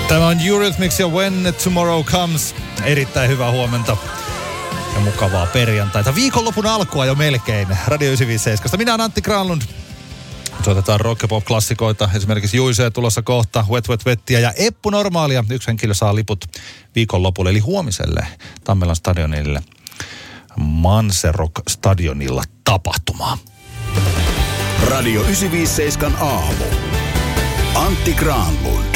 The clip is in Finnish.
Tämä on Eurythmics ja When Tomorrow Comes. Erittäin hyvää huomenta ja mukavaa perjantaita. Viikonlopun alkua jo melkein. Radio 957. Minä olen Antti Granlund. Soitetaan rock- ja pop-klassikoita. Esimerkiksi Juisee tulossa kohta, Wet Wet Wettiä ja Eppu Normaalia. Yksi henkilö saa liput viikonlopulle, eli huomiselle Tammelan stadionille Manserock-stadionilla tapahtumaa. Radio 957 aamu. Antti Granlund.